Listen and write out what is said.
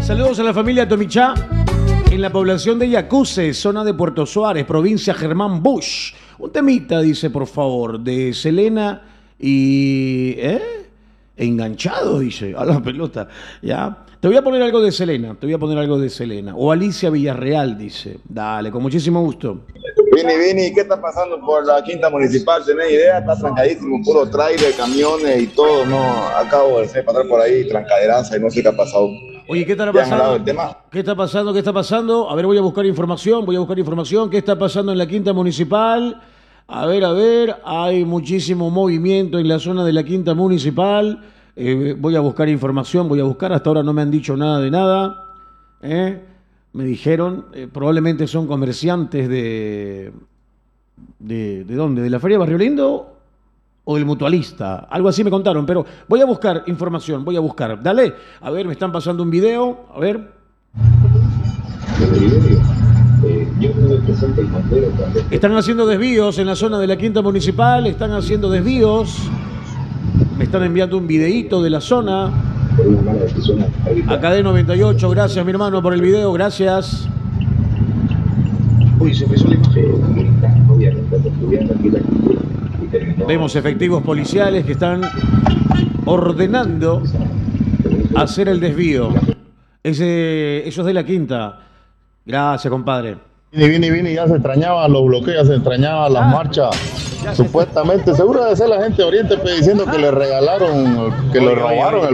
Saludos a la familia Tomichá en la población de Yacuse, zona de Puerto Suárez, provincia Germán Bush. Un temita, dice, por favor, de Selena y... Enganchado, dice, a la pelota. Ya. Te voy a poner algo de Selena, O Alicia Villarreal, dice. Dale, con muchísimo gusto. Vini, ¿qué está pasando por la Quinta Municipal? ¿Tenés idea? Está trancadísimo, puro trailer, camiones y todo. No, acabo de pasar por ahí, trancaderaza y no sé qué ha pasado. Oye, ¿qué está ¿Ya han hablado pasando? del tema? ¿Qué está pasando? A ver, voy a buscar información. ¿Qué está pasando en la Quinta Municipal? A ver, hay muchísimo movimiento en la zona de la Quinta Municipal. Voy a buscar información, hasta ahora no me han dicho nada de nada. Me dijeron, probablemente son comerciantes ¿de dónde? ¿De la Feria Barrio Lindo o del Mutualista? Algo así me contaron, pero voy a buscar información, Dale, a ver, me están pasando un video, a ver. Están haciendo desvíos en la zona de la Quinta Municipal, Me están enviando un videíto de la zona. Acá de 98, gracias mi hermano por el video, gracias. Uy, se empezó la imagen. Vemos efectivos policiales que están ordenando hacer el desvío. Eso es de la Quinta. Gracias, compadre. Vini, ya se extrañaban los bloqueos, se extrañaban las marchas. Supuestamente, seguro debe ser la gente de Oriente diciendo que le regalaron, que le robaron el